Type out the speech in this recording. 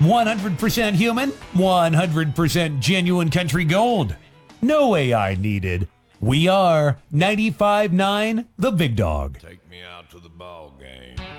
100% human, 100% genuine country gold. No AI needed. We are 95.9 The Big Dog. Take me out to the ball game.